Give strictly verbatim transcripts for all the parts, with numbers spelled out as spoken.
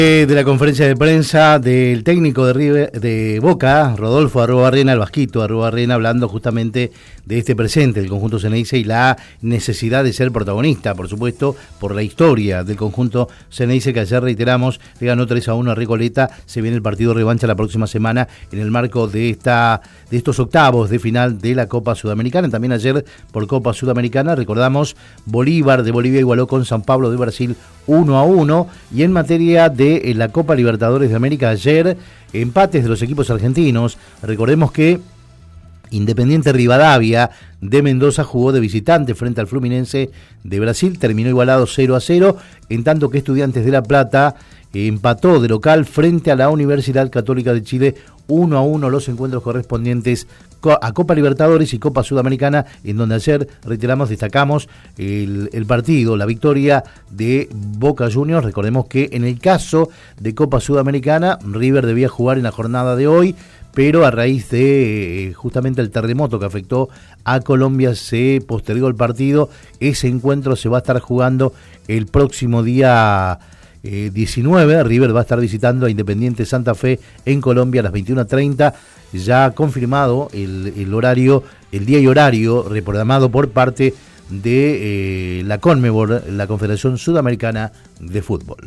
De la conferencia de prensa del técnico de, River, de Boca, Rodolfo Arruabarrena, el Vasquito Arruabarrena, hablando justamente de este presente del conjunto Ceneice y la necesidad de ser protagonista, por supuesto, por la historia del conjunto Ceneice, que ayer, reiteramos, le ganó tres a uno a Recoleta. Se viene el partido revancha la próxima semana en el marco de esta de estos octavos de final de la Copa Sudamericana. También ayer, por Copa Sudamericana, recordamos, Bolívar de Bolivia igualó con San Pablo de Brasil uno a uno. Y en materia de en la Copa Libertadores de América, ayer empates de los equipos argentinos. Recordemos que Independiente Rivadavia de Mendoza jugó de visitante frente al Fluminense de Brasil, terminó igualado cero a cero, en tanto que Estudiantes de La Plata empató de local frente a la Universidad Católica de Chile uno a uno los encuentros correspondientes a Copa Libertadores y Copa Sudamericana, en donde ayer, reiteramos, destacamos el, el partido, la victoria de Boca Juniors. Recordemos que en el caso de Copa Sudamericana, River debía jugar en la jornada de hoy, pero a raíz de eh, justamente el terremoto que afectó a Colombia se postergó el partido. Ese encuentro se va a estar jugando el próximo día eh, diecinueve. River va a estar visitando a Independiente Santa Fe en Colombia a las veintiuna treinta. Ya confirmado el, el horario, el día y horario reprogramado por parte de eh, la CONMEBOL, la Confederación Sudamericana de Fútbol.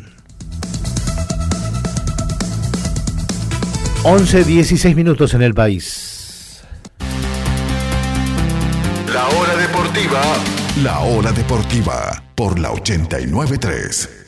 once dieciséis minutos en el país. La hora deportiva. La hora deportiva por la ochenta y nueve punto tres.